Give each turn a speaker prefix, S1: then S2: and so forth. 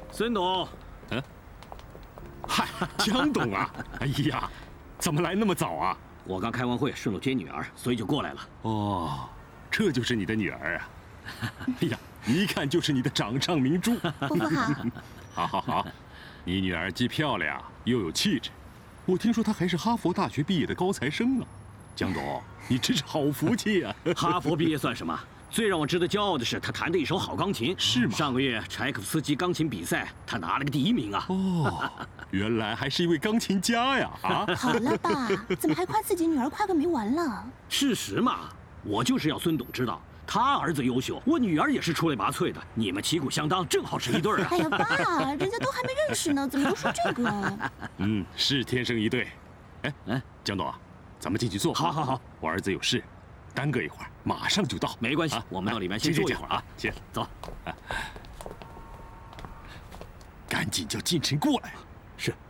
S1: 孙董，
S2: 嗨，江董啊！哎呀，怎么来那么早啊？
S1: 我刚开完会，顺路接女儿，所以就过来了。
S2: 哦，这就是你的女儿啊！哎呀，一看就是你的掌上明珠。
S3: 伯父好。
S2: 好好好，你女儿既漂亮又有气质，我听说她还是哈佛大学毕业的高材生呢。江董，你真是好福气啊！
S1: 哈佛毕业算什么？最让我值得骄傲的是，他弹的一手好钢琴。
S2: 是吗？
S1: 上个月柴可夫斯基钢琴比赛，他拿了个第1名啊！
S2: 哦，原来还是一位钢琴家呀！啊，
S3: 好了吧，怎么还夸自己女儿夸个没完了？
S1: 事实嘛，我就是要孙董知道，他儿子优秀，我女儿也是出类拔萃的，你们旗鼓相当，正好是一对啊！
S3: 哎呀，爸，人家都还没认识呢，怎么都说这个？
S2: 是天生一对。哎，江董啊，咱们进去坐。
S1: 好，
S2: 我儿子有事。耽搁一会儿，马上就到。
S1: 没关系，我们到里面先坐一会儿啊。
S2: 先
S1: 走。
S2: 赶紧叫近臣过来。
S1: 是。